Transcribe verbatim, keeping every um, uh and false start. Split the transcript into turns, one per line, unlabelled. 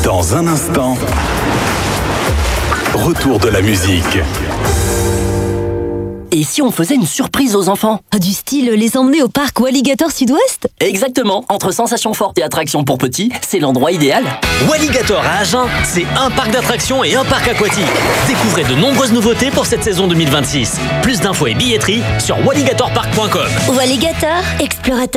Dans un instant, retour de la musique.
Et si on faisait une surprise aux enfants?
Du style les emmener au parc Walligator Sud-Ouest?
Exactement, entre sensations fortes et attractions pour petits, c'est l'endroit idéal.
Walligator à Agen, c'est un parc d'attractions et un parc aquatique. Découvrez de nombreuses nouveautés pour cette saison deux mille vingt-six. Plus d'infos et billetterie sur walligator park point com.
Walligator, explorateur